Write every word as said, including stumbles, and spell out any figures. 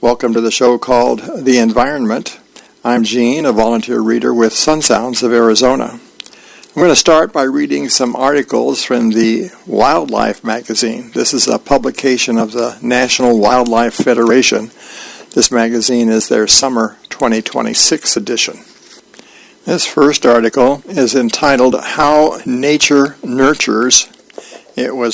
Welcome to the show called The Environment. I'm Gene, a volunteer reader with Sun Sounds of Arizona. I'm going to start by reading some articles from the Wildlife magazine. This is a publication of the National Wildlife Federation. This magazine is their summer twenty twenty-six edition. This first article is entitled How Nature Nurtures. It was